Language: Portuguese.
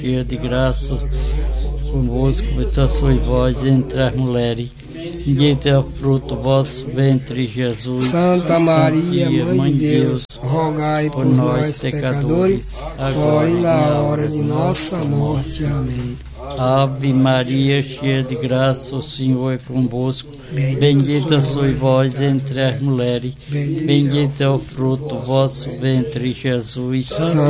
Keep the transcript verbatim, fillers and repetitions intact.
cheia de graça, convosco, bendita sois vós entre as mulheres. Bendito é o fruto do vosso ventre, Jesus. Santa Maria, Mãe de Deus, rogai por nós, pecadores, agora e na hora de nossa morte. Amém. Ave Maria, cheia de graça, o Senhor é convosco. Bendita sois vós entre as mulheres. Bendito é o fruto do vosso ventre, Jesus. Santa